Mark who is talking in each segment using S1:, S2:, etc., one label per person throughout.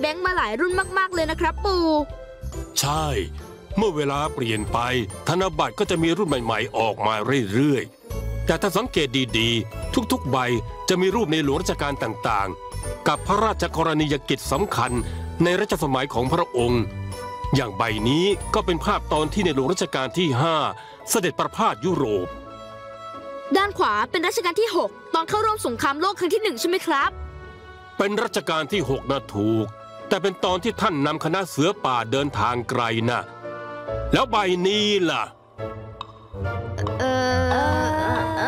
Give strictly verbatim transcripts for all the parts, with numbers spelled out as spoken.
S1: แบงค์มาหลายรุ่นมากๆเลยนะครับปู่
S2: ใช่เมื่อเวลาเปลี่ยนไปธนบัตรก็จะมีรุ่นใหม่ๆออกมาเรื่อยๆแต่ถ้าสังเกตดีๆทุกๆใบจะมีรูปในหลวงรัชกาลต่างๆกับพระราชกรณียกิจสำคัญในรัชสมัยของพระองค์อย่างใบนี้ก็เป็นภาพตอนที่ในหลวงรัชกาลที่ห้าเสด็จประพาสยุโรป
S1: ด้านขวาเป็นรัชกาลที่หกตอนเข้าร่วมสงครามโลกครั้งที่หนึ่งใช่ไหมครับ
S2: เป็นรัชกาลที่หกนะถูกแต่เป็นตอนที่ท่านนำคณะเสือป่าเดินทางไกลนะแล้วใบนี้ล่ะ
S1: เออ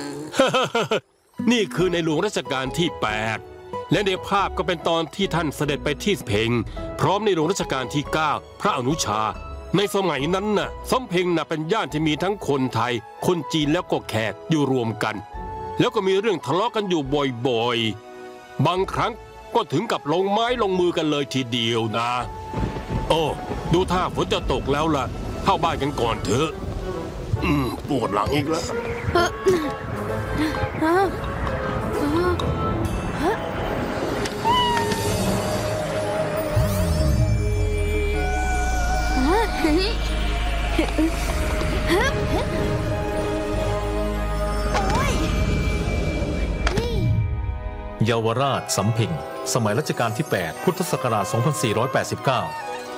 S2: นี่คือในหลวงรัชกาลที่แปดและในภาพก็เป็นตอนที่ท่านเสด็จไปที่สำเพ็งพร้อมในหลวงรัชกาลที่เก้าพระอนุชาในสมัยนั้นน่ะสำเพ็งน่ะเป็นย่านที่มีทั้งคนไทยคนจีนแล้วก็แขกอยู่รวมกันแล้วก็มีเรื่องทะเลาะกันอยู่บ่อยๆบางครั้งก็ถึงกับลงไม้ลงมือกันเลยทีเดียวนะโอ้ดูท่าฝนจะตกแล้วล่ะเข้าบ้านกันก่อนเถอะอืมปวดหลังอีกแล้ว
S3: เยาวราชสำเพ็งสมัยรัชกาลที่แปดพุทธศักราชสองพันสี่ร้อยแปดสิบเก้า